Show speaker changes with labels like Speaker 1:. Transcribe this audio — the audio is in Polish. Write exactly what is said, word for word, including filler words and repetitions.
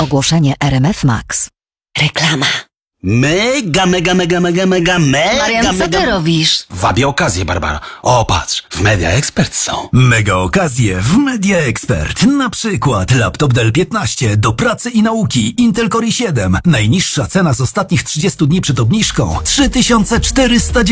Speaker 1: Ogłoszenie R M F Max.
Speaker 2: Reklama.
Speaker 3: Mega, mega, mega, mega, mega, mega,
Speaker 2: Marian, co
Speaker 3: mega...
Speaker 2: ty robisz?
Speaker 3: Wabię okazję, Barbara. O, patrz, w Media Expert są.
Speaker 4: Mega okazje w Media Expert. Na przykład laptop Dell piętnaście do pracy i nauki, Intel Core i siedem. Najniższa cena z ostatnich trzydziestu dni przed obniżką trzy tysiące czterysta